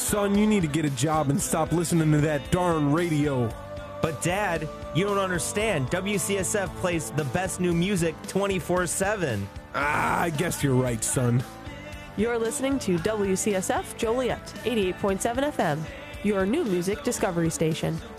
Son, you need to get a job and stop listening to that darn radio. But Dad, you don't understand. WCSF plays the best new music 24/7. I guess you're right, son. You're listening to WCSF Joliet, 88.7 FM, your new music discovery station.